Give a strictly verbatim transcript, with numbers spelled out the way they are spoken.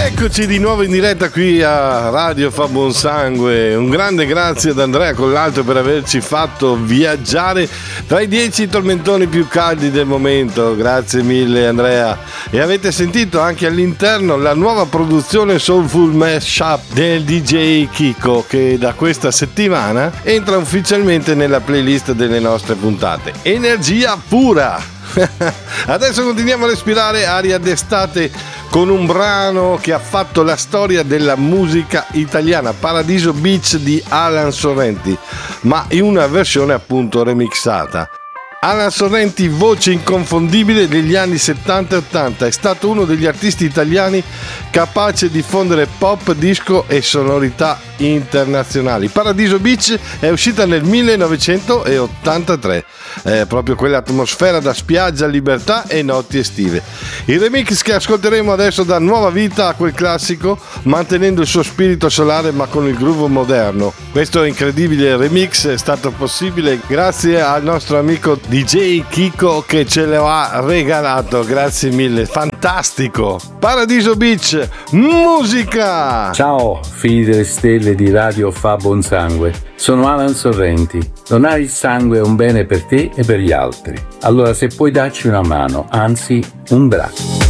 Eccoci di nuovo in diretta qui a Radio Fa Buon Sangue. Un grande grazie ad Andrea Collalto per averci fatto viaggiare tra i dieci tormentoni più caldi del momento. Grazie mille Andrea. E avete sentito anche all'interno la nuova produzione Soulful Mashup del D J Kiko, che da questa settimana entra ufficialmente nella playlist delle nostre puntate. Energia pura! Adesso continuiamo a respirare aria d'estate con un brano che ha fatto la storia della musica italiana, Paradiso Beach di Alan Sorrenti, ma in una versione appunto remixata. Alan Sorrenti, voce inconfondibile degli anni settanta e ottanta, è stato uno degli artisti italiani capace di fondere pop, disco e sonorità internazionali. Paradiso Beach è uscita nel millenovecentottantatré, eh, proprio quell'atmosfera da spiaggia, libertà e notti estive. Il remix che ascolteremo adesso dà nuova vita a quel classico, mantenendo il suo spirito solare ma con il groove moderno. Questo incredibile remix è stato possibile grazie al nostro amico D J Kiko che ce lo ha regalato. Grazie mille, fantastico. Paradiso Beach, musica! Ciao figli delle stelle di Radio Fa Buon Sangue, sono Alan Sorrenti. Donare il sangue è un bene per te e per gli altri, allora se puoi darci una mano, anzi un braccio.